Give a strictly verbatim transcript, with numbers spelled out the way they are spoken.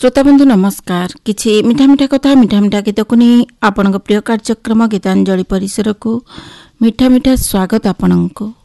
श्रोता बंधु नमस्कार। किछि मिठा मिठा कथा मिठा मिठा गीत को नहीं आपण प्रिय कार्यक्रम गीतांजलि परिसर को मिठा मिठा स्वागत आपणको।